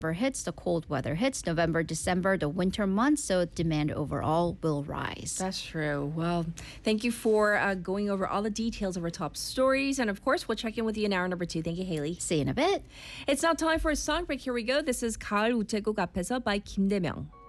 hits, the cold weather hits, November, December, the winter months, so demand overall will rise. That's true. Well, thank you for going over all the details of our top stories. And of course, we'll check in with you in hour number 2. Thank you, Haley. See you in a bit. It's now time for a song break. Here we go. This is 가을 우체국 앞에서 by 김대명.